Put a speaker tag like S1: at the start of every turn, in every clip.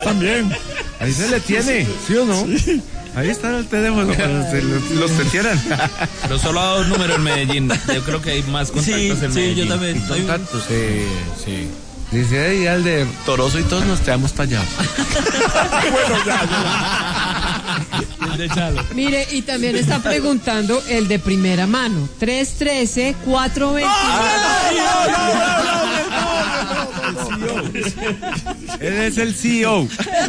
S1: también.
S2: Ahí se le tiene, ¿sí o no? Sí. Ahí está el teléfono para los que quieran.
S3: Pero solo ha dado un número en Medellín. Yo creo que hay más contactos en Medellín.
S4: Sí, yo también.
S2: ¿Contactos? Sí. Dice ahí al de Toroso y todos nos quedamos para allá.
S1: Bueno, ya.
S5: Mire, y también está preguntando el de primera mano. 313-422.
S2: Él es el CEO.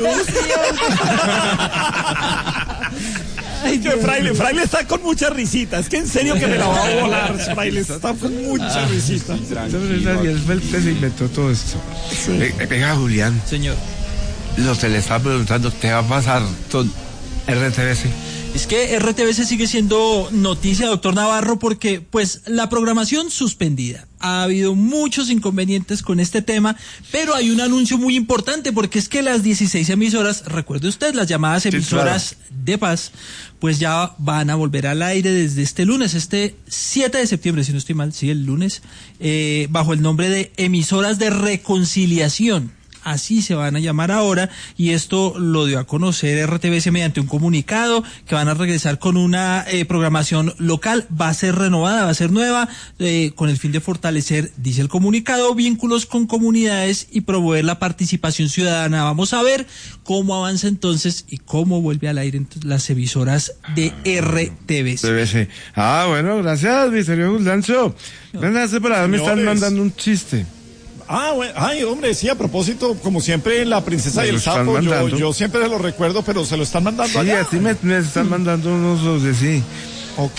S1: Ay, que Fraile está con mucha risita. Es que en serio que me la va a volar. Fraile está con mucha risita.
S2: Él fue el que se inventó todo esto. Sí. Venga, Julián.
S4: Señor.
S2: Se le está preguntando qué va a pasar con RTBC.
S4: Es que RTBC sigue siendo noticia, doctor Navarro, porque pues la programación suspendida. Ha habido muchos inconvenientes con este tema, pero hay un anuncio muy importante, porque es que las 16 emisoras, recuerde usted, las llamadas emisoras de paz, pues ya van a volver al aire desde este lunes, este 7 de septiembre, si no estoy mal, sí, el lunes, bajo el nombre de Emisoras de Reconciliación. Así se van a llamar ahora, y esto lo dio a conocer RTBC mediante un comunicado, que van a regresar con una programación local, va a ser renovada, va a ser nueva, con el fin de fortalecer, dice el comunicado, vínculos con comunidades y promover la participación ciudadana. Vamos a ver cómo avanza entonces y cómo vuelve al aire las emisoras de RTBC.
S2: Bueno, gracias, mi señor Lancho. Me están mandando un chiste.
S1: Bueno, hombre, sí, a propósito, como siempre, la princesa y el sapo, yo siempre lo recuerdo, pero se lo están mandando allá.
S2: Sí, a ti me están mandando unos de sí.
S1: Ok.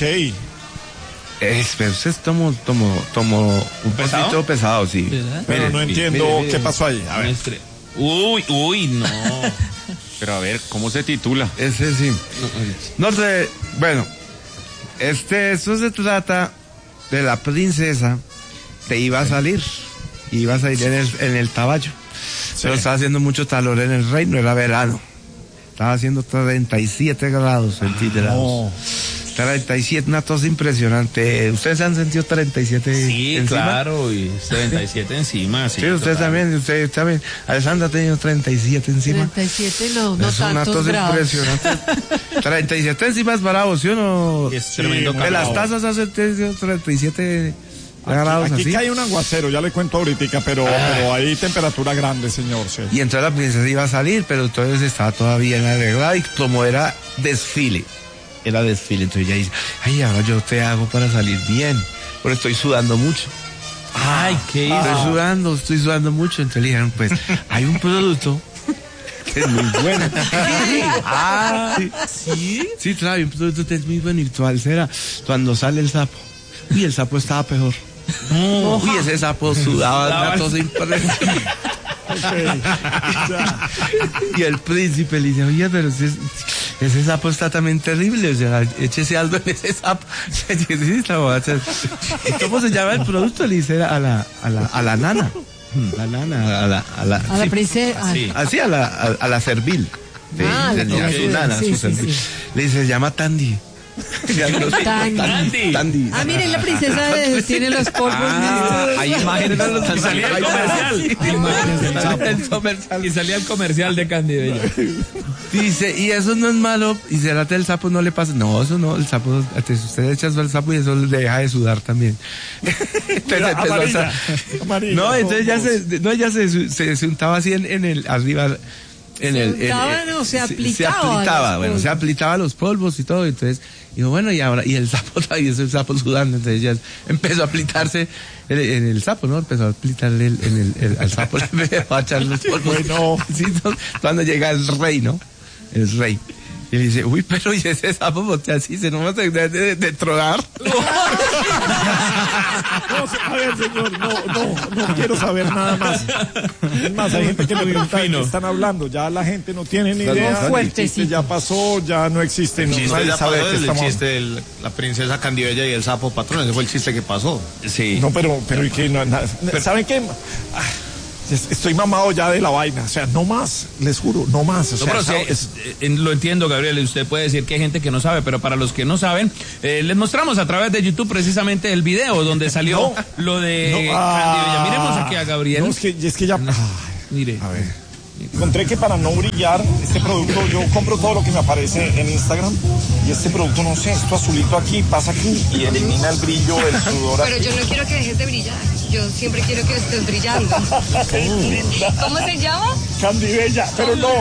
S2: Pero usted tomó un poquito pesado, sí.
S1: Pero no entiendo qué pasó ahí. A ver.
S3: Uy, no. Pero a ver, ¿cómo se titula?
S2: Ese sí. No sé, bueno, esto se trata de la princesa que iba a salir. Iba a salir en el Taballo. Sí. Pero estaba haciendo mucho calor en el reino, era verano. Estaba haciendo 37 grados centígrados. 37, una tos impresionante. ¿Ustedes han sentido 37
S3: sí, encima? Claro, y 37 encima.
S2: Sí, ustedes también. Alessandra ha tenido 37 encima.
S5: 37 no
S2: es una tos impresionante. 37 encima es bravo, ¿sí o no?
S3: Es tremendo calor.
S2: De las tazas hace 37
S1: Aquí cae un aguacero, ya le cuento ahorita, pero hay temperatura grande, señor. Sí.
S2: Y entonces la princesa iba a salir, pero entonces estaba todavía en arreglada, y como era desfile, entonces ella dice, ahora yo te hago para salir bien, porque estoy sudando mucho. Estoy sudando mucho. Entonces le dijeron, pues, hay un producto que es muy bueno.
S4: ¿Sí?
S2: Sí, claro, hay un producto que es muy bueno, y cuál será, cuando sale el sapo. Y el sapo estaba peor. Uy, ese sapo sudaba una tos impresionante. Y el príncipe le dice, oye, pero ese sapo está también terrible, o sea, échese algo en ese sapo. ¿Cómo se llama el producto? Le dice a la nana. A la
S5: princesa.
S2: Así, a la servil. Le dice, se llama Tandy.
S5: Tandy. Mire, la princesa tiene los polvos.
S3: Hay imágenes de los salía el comercial. Y salía el comercial de Candy Bello.
S2: Dice, y eso no es malo. Y será que el sapo no le pasa. No, eso no, el sapo, usted echa al sapo y eso le deja de sudar también. Entonces ella se untaba así en el arriba.
S5: Se aplicaba
S2: los polvos y todo. Entonces dijo, bueno, y el sapo todavía es el sapo sudando. Entonces ella empezó a aplicarse en el sapo, ¿no? Empezó a aplicarle al sapo, le empezó a echar los polvos. Bueno. Sí, cuando llega el rey, ¿no? El rey. Y le dice, uy, pero ¿y ese sapo porque así se nos va a de trogar?
S1: A ver, señor, no quiero saber nada más. Es más, hay gente que me pregunta de qué están hablando. Ya la gente no tiene ni idea. El chiste ya pasó, ya no existe.
S3: El chiste ya pasó, el chiste de la princesa Candibella y el sapo patrón. Ese fue el chiste que pasó. Sí.
S1: No, pero ¿y qué? ¿Saben qué? Estoy mamado ya de la vaina, o sea, no más, les juro, no más. O sea,
S3: pero lo entiendo, Gabriel, usted puede decir que hay gente que no sabe, pero para los que no saben, les mostramos a través de YouTube precisamente el video donde salió lo de Candibella. Miremos aquí a Gabriel.
S1: No, es que ya...
S3: Mire.
S1: A ver. Encontré que para no brillar, este producto, yo compro todo lo que me aparece en Instagram y este producto, no sé, esto azulito aquí, pasa aquí y elimina el brillo, el sudor.
S6: Pero yo no quiero que dejes de brillar, yo siempre quiero que estés brillando. ¿Cómo se llama?
S1: Candy Bella, pero no.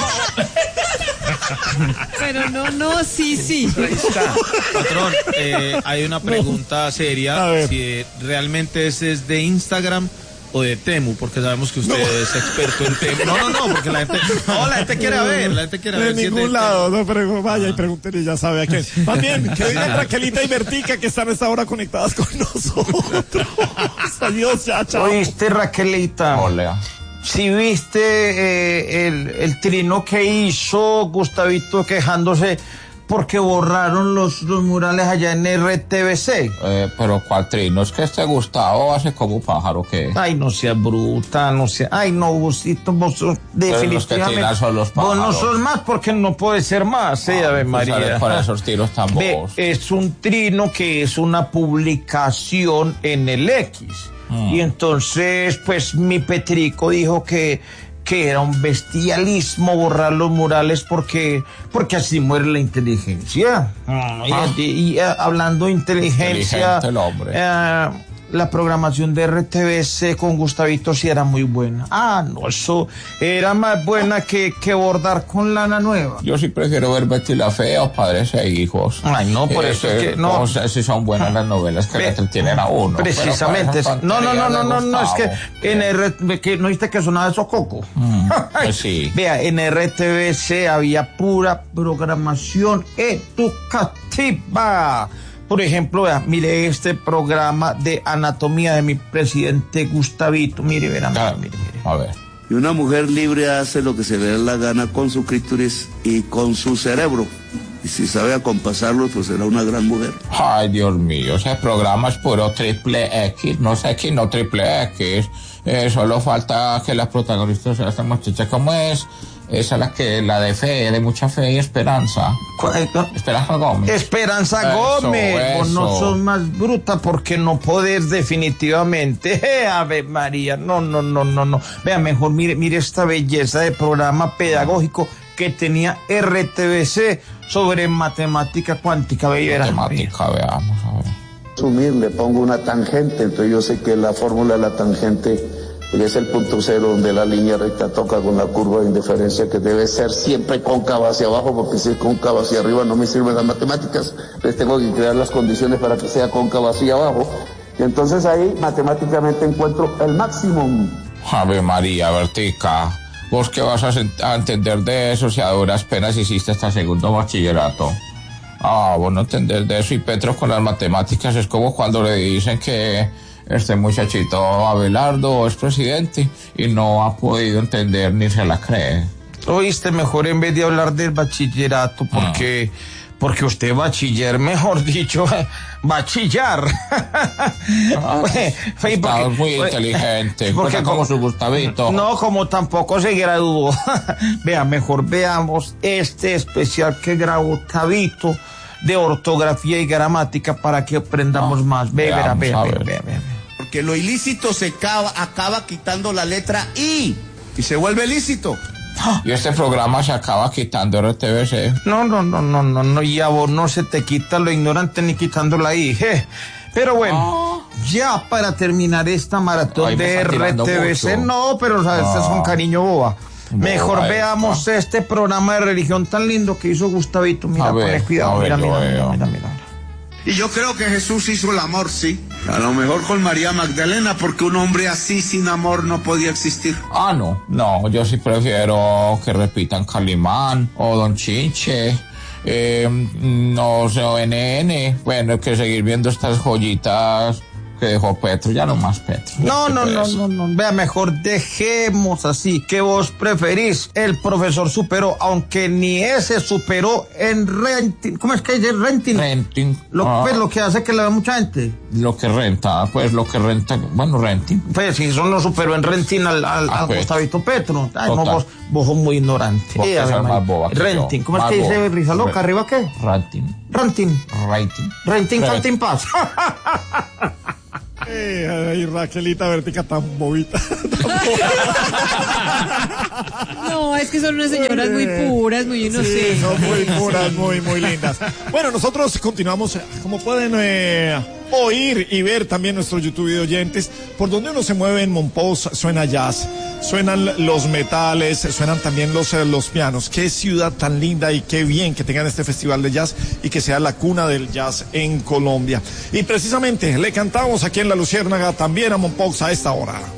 S5: Pero no, sí.
S7: Patrón, hay una pregunta seria, si realmente ese es de Instagram o de Temu, porque sabemos que usted es experto en Temu. No, porque la gente quiere ver,
S1: De ningún lado, no, pero vaya y pregúntenle, ya sabe a quién. También, que digan Raquelita y Bertica que están a esta hora conectadas con nosotros. Adiós, ya, chao.
S8: ¿Oíste, Raquelita?
S3: Hola.
S8: Si viste el trino que hizo Gustavito quejándose porque borraron los murales allá en RTBC.
S3: Pero ¿cuál trino? Es que este Gustavo hace como pájaro, ¿qué?
S8: Ay, no sea bruta, no sea... Ay, no, Gustito, vos sos definitivamente...
S3: Los que tiran son los pájaros.
S8: Vos no sos más porque no puede ser más, sí, Ave María.
S3: Para esos tiros tan bobos.
S8: Es un trino que es una publicación en el X. Y entonces, pues, mi Petrico dijo que era un bestialismo borrar los murales porque así muere la inteligencia. Y hablando de inteligencia,
S3: Inteligente el hombre.
S8: la programación de RTBC con Gustavito sí era muy buena. No, eso era más buena que bordar con lana nueva.
S3: Yo sí prefiero ver Betty la Fea o Padres e Hijos.
S8: Ay, no, por eso es que no.
S3: No sé si son buenas las novelas que le entretienen a uno.
S8: Precisamente. No, es que que no viste que sonaba eso Coco.
S3: Pues sí.
S8: Vea, en RTBC había pura programación educativa. Por ejemplo, vea, mire este programa de anatomía de mi presidente Gustavito. Mire, verá, mire.
S3: A ver.
S9: Y una mujer libre hace lo que se le da la gana con su clítoris y con su cerebro. Y si sabe acompasarlo, pues será una gran mujer.
S3: Ay, Dios mío, ese programa es puro triple X. No sé quién no triple X. Solo falta que la protagonista sea esta muchacha. ¿Cómo es? Esa es la de fe, de mucha fe y esperanza. Esperanza Gómez.
S8: Esperanza Gómez. Vos no sos más bruta porque no podés definitivamente. Ave María, no. Vea, mejor mire esta belleza de programa pedagógico que tenía RTBC sobre matemática cuántica.
S3: Matemática, veamos, a ver.
S9: Sumir, le pongo una tangente, entonces yo sé que la fórmula de la tangente es el punto cero donde la línea recta toca con la curva de indiferencia que debe ser siempre cóncava hacia abajo, porque si es cóncava hacia arriba no me sirven las matemáticas, les tengo que crear las condiciones para que sea cóncava hacia abajo, y entonces ahí matemáticamente encuentro el máximo.
S3: Ave María, Bertica, ¿vos qué vas a entender de eso si a duras penas hiciste hasta segundo bachillerato? Vos no entendés de eso, y Petro con las matemáticas es como cuando le dicen que este muchachito Abelardo es presidente y no ha podido entender ni se la cree.
S8: Oíste, mejor en vez de hablar del bachillerato, porque usted bachiller, mejor dicho, va a chillar.
S3: Está muy inteligente, porque como su Gustavito.
S8: No, como tampoco se graduó. Vea, mejor veamos este especial que grabó Gustavito de ortografía y gramática para que aprendamos más. Vea.
S10: Porque lo ilícito se acaba quitando la letra I y se vuelve lícito.
S3: Y este programa se acaba quitando RTBC.
S8: No, y a vos no se te quita lo ignorante ni quitando la I. Pero bueno, ya para terminar esta maratón de RTBC, no, pero ¿sabes? Este es un cariño boba. Mejor veamos este programa de religión tan lindo que hizo Gustavito. Mira, ponle cuidado, mira.
S10: Y yo creo que Jesús hizo el amor, sí. A lo mejor con María Magdalena, porque un hombre así sin amor no podía existir.
S3: No, yo sí prefiero que repitan Calimán o Don Chinche. No sé, ONN. Bueno, hay que seguir viendo estas joyitas que dejó Petro, ya no más Petro.
S8: No. Vea, mejor dejemos así. ¿Qué vos preferís? El profesor superó, aunque ni ese superó en renting. ¿Cómo es que es renting?
S3: Renting.
S8: Pues lo que hace que la vea mucha gente.
S3: Lo que renta, bueno, renting.
S8: Pues si eso no superó en renting al Gustavito Petro. Ay, no, vos sos muy ignorante.
S3: Vos sos más boba que
S8: renting.
S3: yo.
S8: ¿Cómo es que dice Risa Loca? ¿Arriba qué?
S3: Renting.
S8: Canting Paz.
S1: Ay, Raquelita Bertica tan bobita.
S5: No, es que son unas señoras muy puras, muy inocentes.
S1: Sí, son muy puras, muy lindas. Bueno, nosotros continuamos, como pueden oír y ver también nuestros YouTube de oyentes, por donde uno se mueve en Monpós suena jazz, suenan los metales, suenan también los pianos. Qué ciudad tan linda y qué bien que tengan este festival de jazz y que sea la cuna del jazz en Colombia. Y precisamente le cantamos aquí en La Luciérnaga también a Monpós a esta hora.